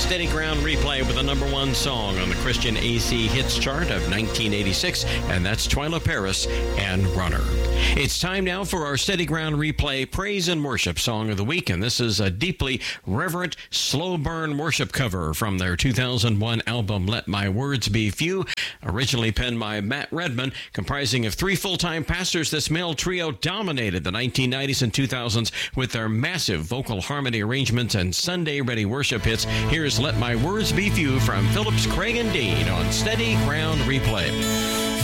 Steady Ground Replay with the number one song on the Christian AC Hits chart of 1986, and that's Twyla Paris and Runner. It's time now for our Steady Ground Replay Praise and Worship Song of the Week, and this is a deeply reverent, slow burn worship cover from their 2001 album Let My Words Be Few, originally penned by Matt Redman. Comprising of three full-time pastors, this male trio dominated the 1990s and 2000s with their massive vocal harmony arrangements and Sunday-ready worship hits. Here's Let My Words Be Few from Phillips, Craig, and Dean on Steady Ground Replay.